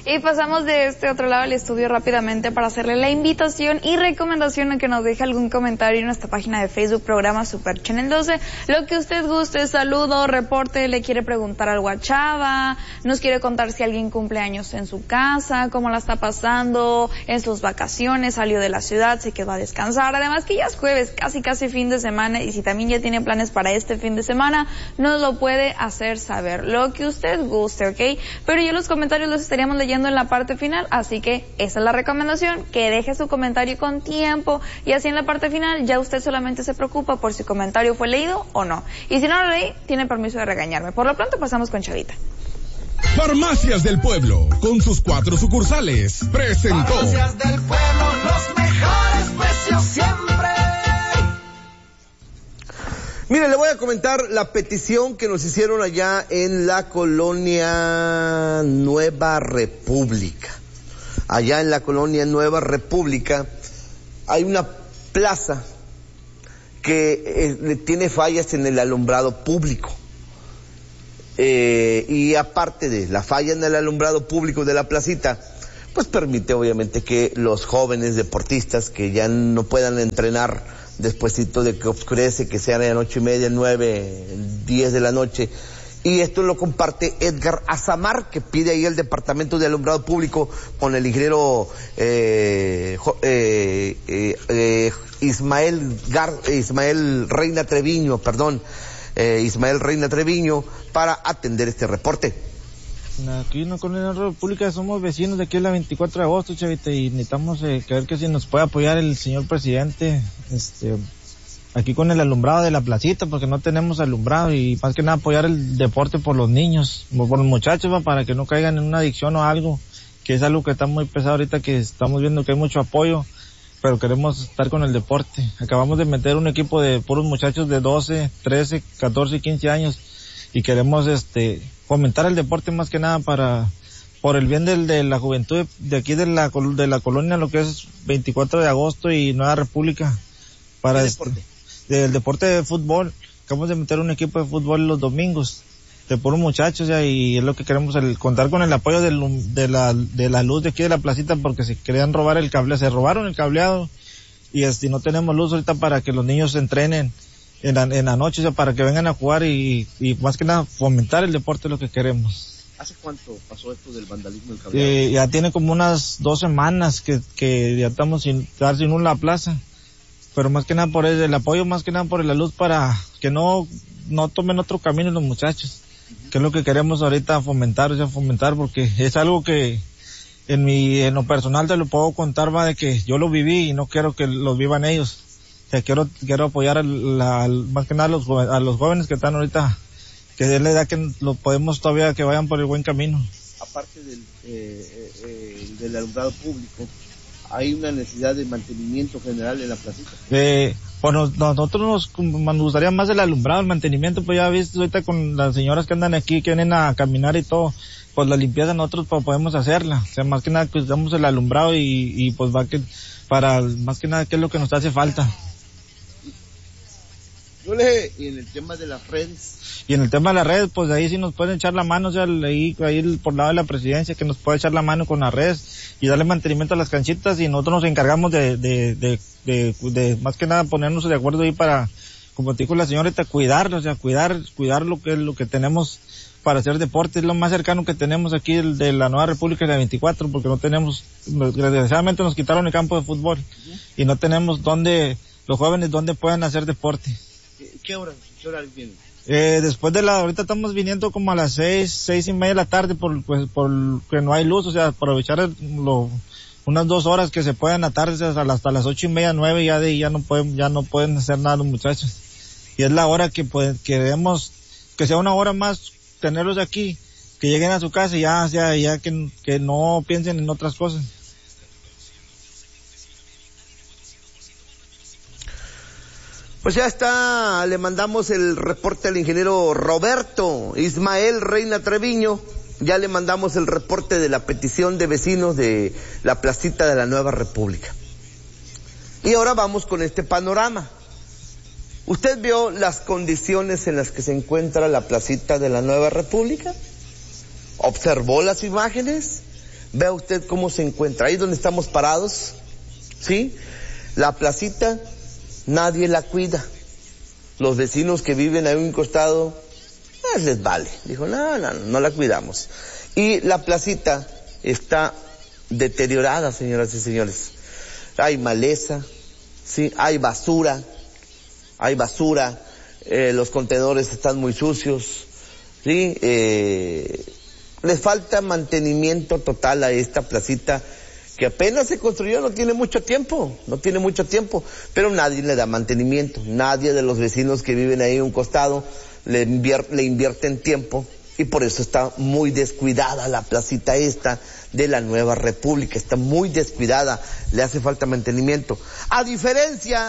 Y pasamos de este otro lado del estudio rápidamente para hacerle la invitación y recomendación a que nos deje algún comentario en nuestra página de Facebook, programa Super Channel 12. Lo que usted guste, saludo, reporte, le quiere preguntar algo a Chava, nos quiere contar si alguien cumple años en su casa, cómo la está pasando en sus vacaciones, salió de la ciudad, se quedó a descansar. Además que ya es jueves, casi fin de semana, y si también ya tiene planes para este fin de semana, nos lo puede hacer saber. Lo que usted guste, ¿ok? Pero ya los comentarios los estaríamos leyendo en la parte final, así que esa es la recomendación, que deje su comentario con tiempo, y así en la parte final ya usted solamente se preocupa por si su comentario fue leído o no. Y si no lo leí, tiene permiso de regañarme. Por lo pronto pasamos con Chavita. Farmacias del Pueblo, con sus 4 sucursales, presentó. Farmacias del Pueblo, los mejores precios siempre. Mire, le voy a comentar la petición que nos hicieron allá en la colonia Nueva República. Allá en la colonia Nueva República hay una plaza que tiene fallas en el alumbrado público. Y aparte de la falla en el alumbrado público de la placita, pues permite obviamente que los jóvenes deportistas que ya no puedan entrenar despuesito de que oscurece, que sean a las 8:30, 9, 10 de la noche. Y esto lo comparte Edgar Azamar, que pide ahí el Departamento de Alumbrado Público con el ingeniero Ismael Reina Treviño, Ismael Reina Treviño, para atender este reporte. Aquí en la Colonia República somos vecinos de aquí en la 24 de agosto, Chavita, y necesitamos ver que si nos puede apoyar el señor presidente, aquí con el alumbrado de la placita, porque no tenemos alumbrado, y más que nada apoyar el deporte por los niños, por los muchachos, para que no caigan en una adicción o algo, que es algo que está muy pesado ahorita, que estamos viendo que hay mucho apoyo, pero queremos estar con el deporte. Acabamos de meter un equipo de puros muchachos de 12, 13, 14 y 15 años, y queremos fomentar el deporte más que nada por el bien de la juventud de aquí de la colonia, lo que es 24 de agosto y Nueva República, para del deporte de fútbol. Acabamos de meter un equipo de fútbol los domingos de puros muchachos, y es lo que queremos, contar con el apoyo de la luz de aquí de la placita, porque se querían robar el cable, se robaron el cableado, y no tenemos luz ahorita para que los niños se entrenen en la noche, para que vengan a jugar, y más que nada fomentar el deporte, es lo que queremos. ¿Hace cuánto pasó esto del vandalismo del cableado? Ya tiene como unas 2 semanas que ya estamos sin una plaza, pero más que nada por el apoyo, más que nada por la luz, para que no tomen otro camino los muchachos, que es lo que queremos ahorita fomentar, porque es algo que en lo personal te lo puedo contar, de que yo lo viví y no quiero que lo vivan ellos. O sea, quiero apoyar más que nada a los jóvenes que están ahorita, que es la edad que lo podemos todavía que vayan por el buen camino. Aparte del alumbrado público, ¿hay una necesidad de mantenimiento general en la placita? Bueno, nosotros nos gustaría más el alumbrado, el mantenimiento, pues ya viste ahorita con las señoras que andan aquí, que vienen a caminar y todo, pues la limpieza nosotros podemos hacerla. O sea, más que nada que usamos el alumbrado y pues para más que nada que es lo que nos hace falta. Y en el tema de las redes. Y en el tema de las redes, pues ahí sí nos pueden echar la mano, o sea, ahí por lado de la presidencia, que nos puede echar la mano con las redes y darle mantenimiento a las canchitas, y nosotros nos encargamos de más que nada ponernos de acuerdo ahí para, como te dijo la señorita, cuidarlo, o sea, cuidar lo que tenemos para hacer deporte. Es lo más cercano que tenemos aquí de la Nueva República de la 24, porque no tenemos, desgraciadamente nos quitaron el campo de fútbol, y no tenemos los jóvenes donde puedan hacer deporte. ¿Qué hora vienen? Después ahorita estamos viniendo como a las 6:30 de la tarde, por que no hay luz, o sea, aprovechar unas 2 horas que se puedan atar hasta las 8:30, 9, ya de ahí ya no pueden hacer nada los muchachos. Y es la hora que queremos que sea una hora más tenerlos aquí, que lleguen a su casa y ya que no piensen en otras cosas. Pues ya está, le mandamos el reporte al ingeniero Roberto Ismael Reina Treviño, ya le mandamos el reporte de la petición de vecinos de la placita de la Nueva República. Y ahora vamos con este panorama. ¿Usted vio las condiciones en las que se encuentra la placita de la Nueva República? ¿Observó las imágenes? Vea usted cómo se encuentra. Ahí donde estamos parados, ¿sí? La placita, nadie la cuida. Los vecinos que viven ahí a un costado, les vale. Dijo, no la cuidamos. Y la placita está deteriorada, señoras y señores. Hay maleza, ¿sí? Hay basura, los contenedores están muy sucios, ¿sí? Les falta mantenimiento total a esta placita que apenas se construyó, no tiene mucho tiempo, pero nadie le da mantenimiento, nadie de los vecinos que viven ahí a un costado le invierten tiempo, y por eso está muy descuidada la placita esta de la Nueva República, está muy descuidada, le hace falta mantenimiento. A diferencia,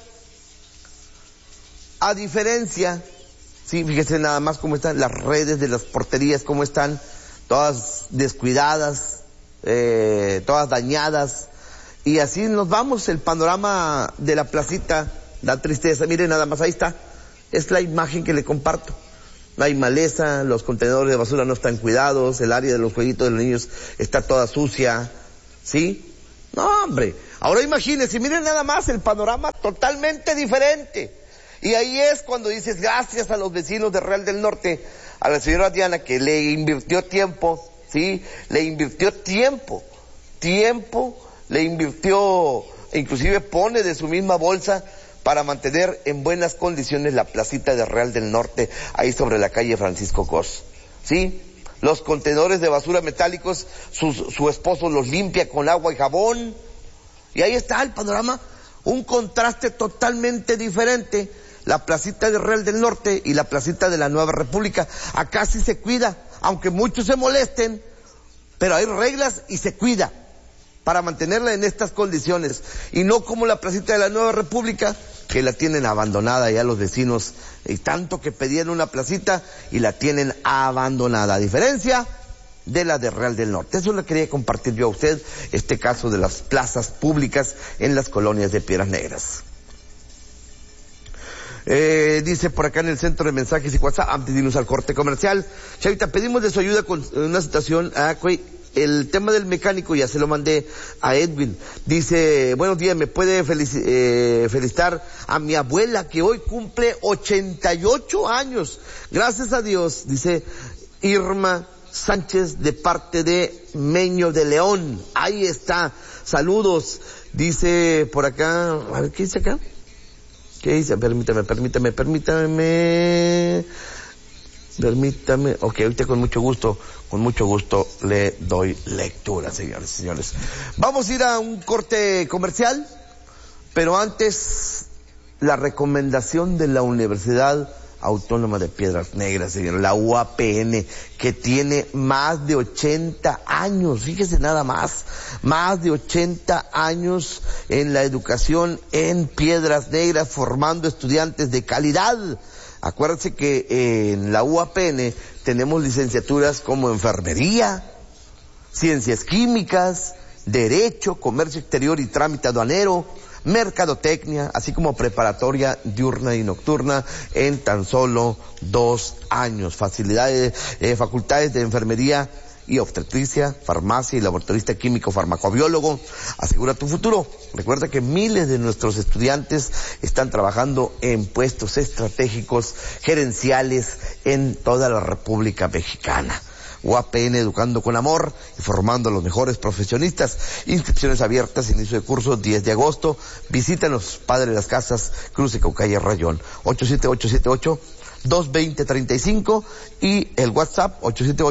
sí, fíjese nada más cómo están las redes de las porterías, cómo están, todas descuidadas, todas dañadas, y así nos vamos. El panorama de la placita da tristeza. Miren nada más, ahí está, es la imagen que le comparto. Hay maleza, los contenedores de basura no están cuidados, el área de los jueguitos de los niños está toda sucia, ¿sí? No, hombre, ahora imagínense, miren nada más el panorama totalmente diferente. Y ahí es cuando dices, gracias a los vecinos de Real del Norte, a la señora Diana, que le invirtió tiempo, ¿sí? Le invirtió tiempo, le invirtió, inclusive pone de su misma bolsa para mantener en buenas condiciones la placita de Real del Norte, ahí sobre la calle Francisco Cos, ¿sí? Los contenedores de basura metálicos, su esposo los limpia con agua y jabón, y ahí está el panorama, un contraste totalmente diferente. La placita de Real del Norte y la placita de la Nueva República, acá sí se cuida, aunque muchos se molesten, pero hay reglas y se cuida para mantenerla en estas condiciones, y no como la placita de la Nueva República, que la tienen abandonada ya los vecinos, y tanto que pedían una placita y la tienen abandonada, a diferencia de la de Real del Norte. Eso le quería compartir yo a usted, este caso de las plazas públicas en las colonias de Piedras Negras. Dice por acá en el centro de mensajes y WhatsApp, antes de irnos al corte comercial, Chavita, pedimos de su ayuda con una situación, el tema del mecánico ya se lo mandé a Edwin. Dice, buenos días, ¿me puede felicitar a mi abuela que hoy cumple 88 años? Gracias a Dios, dice Irma Sánchez, de parte de Meño de León. Ahí está, saludos. Dice por acá, a ver, ¿qué dice acá? ¿Qué dice? Permítame. Ok, ahorita con mucho gusto le doy lectura, señores y señores. Vamos a ir a un corte comercial, pero antes, la recomendación de la Universidad Autónoma de Piedras Negras, señor, la UAPN, que tiene más de 80 años, fíjese nada más de 80 años en la educación en Piedras Negras, formando estudiantes de calidad. Acuérdense que en la UAPN tenemos licenciaturas como enfermería, ciencias químicas, derecho, comercio exterior y trámite aduanero, mercadotecnia, así como preparatoria diurna y nocturna en tan solo 2 años. Facultades de enfermería y obstetricia, farmacia y laboratorista químico farmacobiólogo. Asegura tu futuro. Recuerda que miles de nuestros estudiantes están trabajando en puestos estratégicos gerenciales en toda la República Mexicana. UAPN, educando con amor y formando a los mejores profesionistas. Inscripciones abiertas, inicio de curso 10 de agosto. Visítanos, Padre de las Casas, Cruz de Caucalle, Rayón, 878-220-35 y el WhatsApp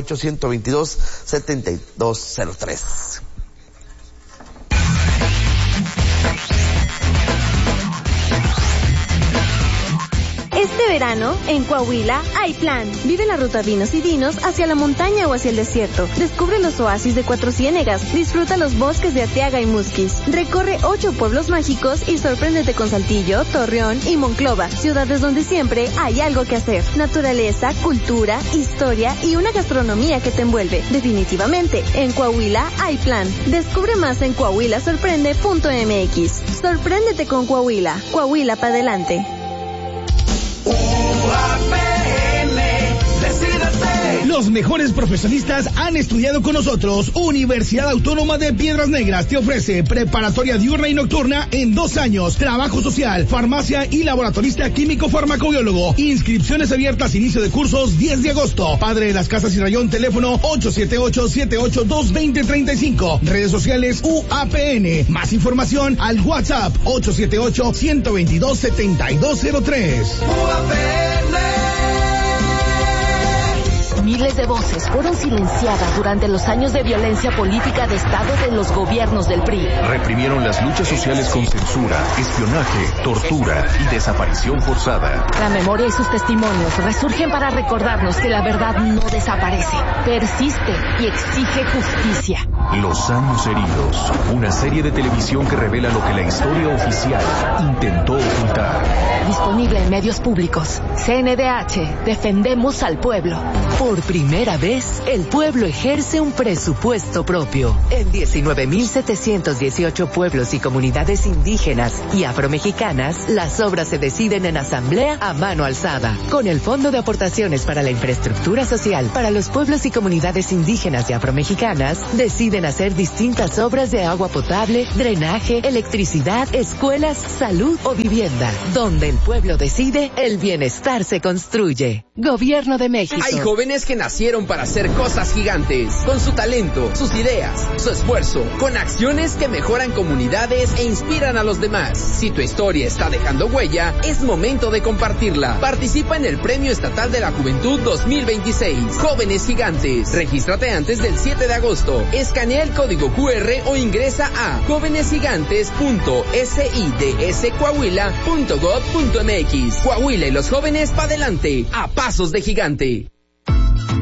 878-122-7203. Este verano, en Coahuila, hay plan. Vive la ruta Vinos y Dinos hacia la montaña o hacia el desierto. Descubre los oasis de Cuatro Ciénegas. Disfruta los bosques de Arteaga y Musquis. Recorre 8 pueblos mágicos y sorpréndete con Saltillo, Torreón y Monclova. Ciudades donde siempre hay algo que hacer. Naturaleza, cultura, historia y una gastronomía que te envuelve. Definitivamente, en Coahuila hay plan. Descubre más en coahuilasorprende.mx. Sorpréndete con Coahuila. Coahuila para adelante. UAPN, decídete. Los mejores profesionistas han estudiado con nosotros. Universidad Autónoma de Piedras Negras te ofrece preparatoria diurna y nocturna en 2 años, trabajo social, farmacia y laboratorista químico farmacobiólogo. Inscripciones abiertas, inicio de cursos 10 de agosto. Padre de las Casas y Rayón, teléfono 878-782-2035. Redes sociales UAPN. Más información al WhatsApp 878-122-7203. Miles de voces fueron silenciadas durante los años de violencia política de Estado de los gobiernos del PRI. Reprimieron las luchas sociales con censura, espionaje, tortura y desaparición forzada. La memoria y sus testimonios resurgen para recordarnos que la verdad no desaparece, persiste y exige justicia. Los años heridos, una serie de televisión que revela lo que la historia oficial intentó ocultar. Disponible en medios públicos. CNDH, defendemos al pueblo. Por primera vez, el pueblo ejerce un presupuesto propio. En 19.718 pueblos y comunidades indígenas y afromexicanas, las obras se deciden en asamblea a mano alzada. Con el Fondo de Aportaciones para la Infraestructura Social para los pueblos y comunidades indígenas y afromexicanas, deciden hacer distintas obras de agua potable, drenaje, electricidad, escuelas, salud o vivienda. Donde el pueblo decide, el bienestar se construye. Gobierno de México. Hay jóvenes que nacieron para hacer cosas gigantes, con su talento, sus ideas, su esfuerzo, con acciones que mejoran comunidades e inspiran a los demás. Si tu historia está dejando huella, es momento de compartirla. Participa en el Premio Estatal de la Juventud 2026, Jóvenes Gigantes. Regístrate antes del 7 de agosto. Escanea el código QR o ingresa a jovenesgigantes.sidscoahuila.gov.mx. Coahuila y los jóvenes para adelante, a pasos de gigante.